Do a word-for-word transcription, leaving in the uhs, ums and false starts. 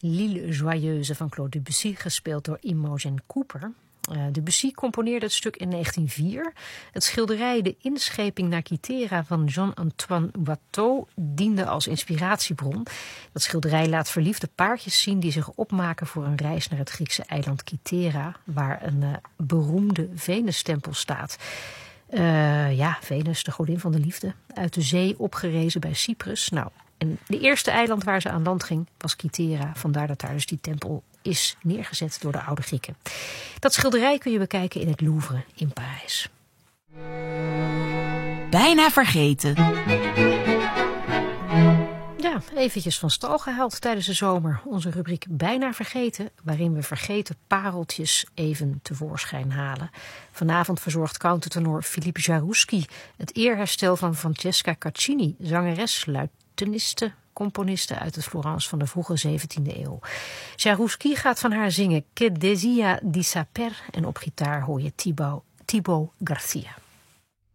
L'Île Joyeuse van Claude Debussy, gespeeld door Imogen Cooper. Uh, Debussy componeerde het stuk in negentien nul vier. Het schilderij De Inscheping naar Kythera van Jean-Antoine Watteau diende als inspiratiebron. Dat schilderij laat verliefde paartjes zien die zich opmaken voor een reis naar het Griekse eiland Kythera, waar een uh, beroemde Venustempel staat. Uh, ja, Venus, de godin van de liefde, uit de zee opgerezen bij Cyprus. Nou, en de eerste eiland waar ze aan land ging was Kythera. Vandaar dat daar dus die tempel is neergezet door de oude Grieken. Dat schilderij kun je bekijken in het Louvre in Parijs. Bijna vergeten. Ja, eventjes van stal gehaald tijdens de zomer. Onze rubriek Bijna vergeten, waarin we vergeten pareltjes even tevoorschijn halen. Vanavond verzorgt countertenor Philippe Jarouski het eerherstel van Francesca Caccini, zangeres, luiteniste, componiste uit het Florence van de vroege zeventiende eeuw. Jarouski gaat van haar zingen Que Desia di Saper en op gitaar hoor je Thibaut, Thibaut Garcia.